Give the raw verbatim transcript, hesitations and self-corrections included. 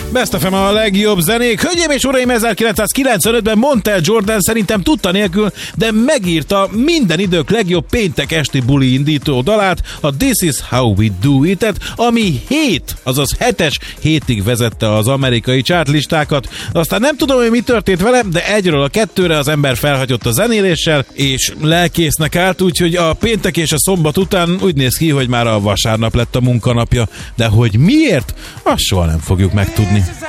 Best ef em a legjobb zenék. Hölgyeim és uraim, ezerkilencszázkilencvenötben mondta el Jordan, szerintem tudta nélkül, de megírta minden idők legjobb péntek esti buli indító dalát, a This Is How We Do It-et, ami hét, azaz hetes hétig vezette az amerikai chartlistákat. Aztán nem tudom, hogy mi történt vele, de egyről a kettőre az ember felhagyott a zenéléssel, és lelkésznek állt, úgyhogy a péntek és a szombat után úgy néz ki, hogy már a vasárnap lett a munkanapja, de hogy miért, azt soha nem fogjuk megtudni.